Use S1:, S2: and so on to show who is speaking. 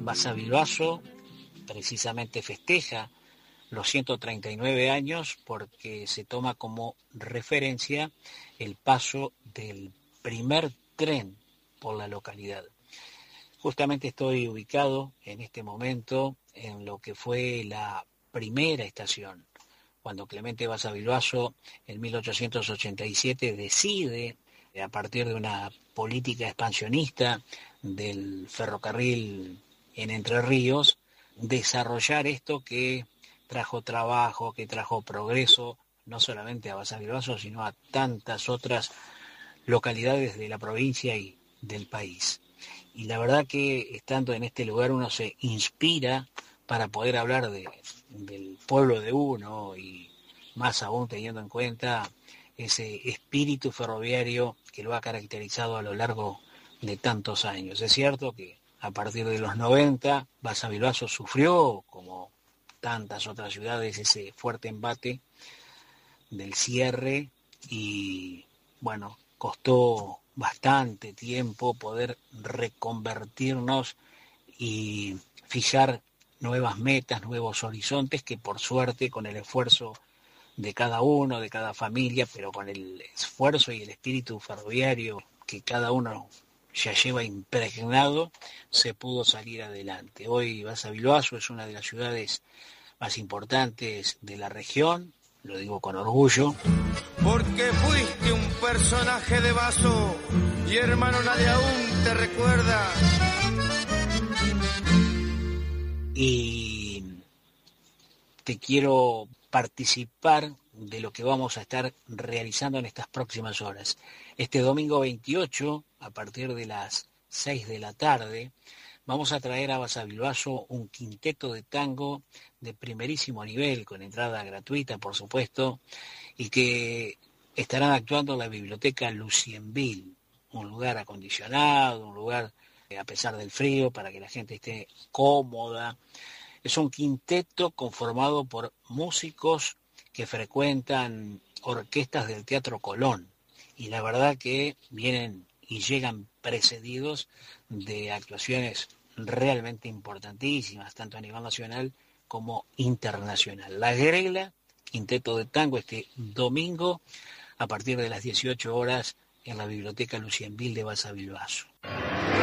S1: Basavilbaso precisamente festeja los 139 años porque se toma como referencia el paso del primer tren por la localidad. Justamente estoy ubicado en este momento en lo que fue la primera estación, cuando Clemente Basavilbaso en 1887 decide, a partir de una política expansionista del ferrocarril en Entre Ríos, desarrollar esto que trajo trabajo, que trajo progreso, no solamente a Basavilbaso, sino a tantas otras localidades de la provincia y del país. Y la verdad que estando en este lugar uno se inspira para poder hablar del pueblo de uno, y más aún teniendo en cuenta ese espíritu ferroviario que lo ha caracterizado a lo largo de tantos años. Es cierto que a partir de los 90 Basavilbaso sufrió, como tantas otras ciudades, ese fuerte embate del cierre y bueno, costó bastante tiempo poder reconvertirnos y fijar nuevas metas, nuevos horizontes que por suerte con el esfuerzo de cada uno, de cada familia, pero con el esfuerzo y el espíritu ferroviario que cada uno ya lleva impregnado, se pudo salir adelante. Hoy Basavilbaso es una de las ciudades más importantes de la región, lo digo con orgullo.
S2: Porque fuiste un personaje de Vaso y hermano nadie aún te recuerda.
S1: Y te quiero participar de lo que vamos a estar realizando en estas próximas horas. Este domingo 28, a partir de las 6 de la tarde, vamos a traer a Basavilbaso un quinteto de tango de primerísimo nivel, con entrada gratuita, por supuesto, y que estarán actuando en la biblioteca Lucienville, un lugar acondicionado, un lugar, a pesar del frío, para que la gente esté cómoda. Es un quinteto conformado por músicos que frecuentan orquestas del Teatro Colón, y la verdad que vienen y llegan precedidos de actuaciones realmente importantísimas, tanto a nivel nacional como internacional. La Grela, quinteto de tango, este domingo a partir de las 18 horas en la biblioteca Lucienville de Basavilbaso.